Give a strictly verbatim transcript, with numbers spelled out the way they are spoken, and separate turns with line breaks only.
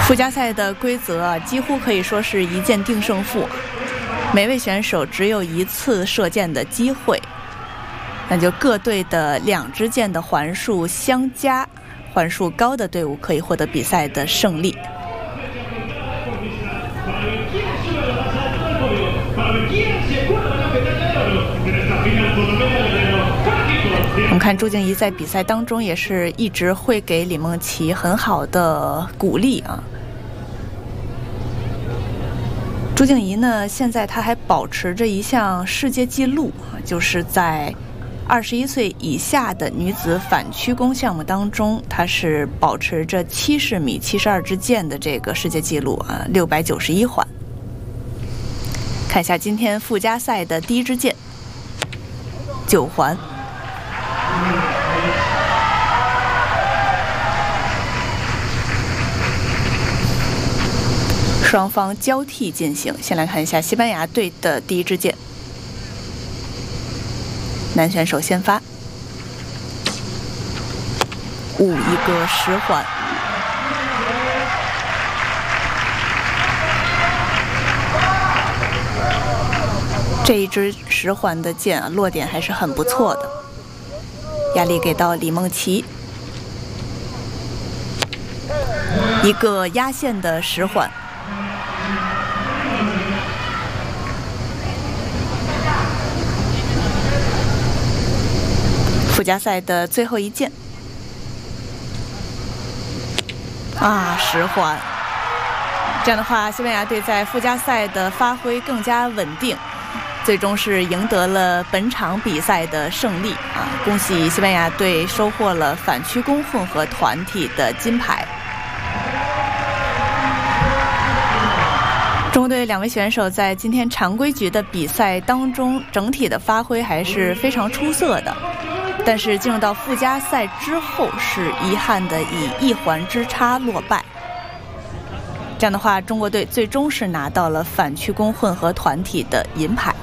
附加赛的规则啊，几乎可以说是一箭定胜负，每位选手只有一次射箭的机会，那就各队的两支箭的环数相加，环数高的队伍可以获得比赛的胜利。我们看朱静怡在比赛当中也是一直会给李梦琪很好的鼓励啊。朱静怡呢，现在她还保持着一项世界纪录，就是在二十一岁以下的女子反曲弓项目当中，她是保持着七十米七十二支箭的这个世界纪录啊，六百九十一环。看一下今天附加赛的第一支箭，九环。双方交替进行。先来看一下西班牙队的第一支箭，男选手先发，五一个十环。这一支十环的箭啊，落点还是很不错的。压力给到李梦琪，一个压线的十环。附加赛的最后一箭啊，十环。这样的话，西班牙队在附加赛的发挥更加稳定，最终是赢得了本场比赛的胜利啊！恭喜西班牙队收获了反曲弓混合团体的金牌。中国队两位选手在今天常规局的比赛当中，整体的发挥还是非常出色的。但是进入到附加赛之后，是遗憾的以一环之差落败。这样的话，中国队最终是拿到了反曲弓混合团体的银牌。